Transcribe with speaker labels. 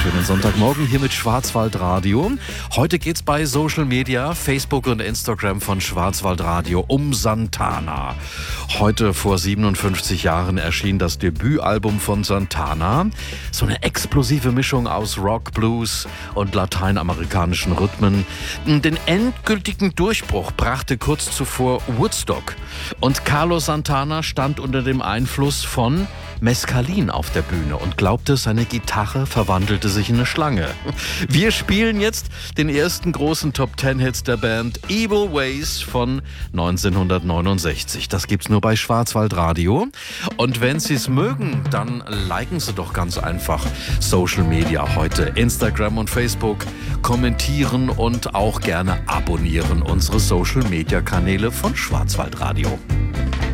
Speaker 1: Schönen Sonntagmorgen hier mit Schwarzwaldradio. Heute geht's bei Social Media, Facebook und Instagram von Schwarzwaldradio um Santana. Heute vor 57 Jahren erschien das Debütalbum von Santana. So eine explosive Mischung aus Rock, Blues und lateinamerikanischen Rhythmen. Den endgültigen Durchbruch brachte kurz zuvor Woodstock. Und Carlos Santana stand unter dem Einfluss von Mescalin auf der Bühne und glaubte, seine Gitarre verwandelte sich in eine Schlange. Wir spielen jetzt den ersten großen Top-10-Hits der Band Evil Ways von 1969. Das gibt's nur bei Schwarzwaldradio. Und wenn Sie es mögen, dann liken Sie doch ganz einfach Social Media heute. Instagram und Facebook, kommentieren und auch gerne abonnieren unsere Social-Media-Kanäle von Schwarzwaldradio.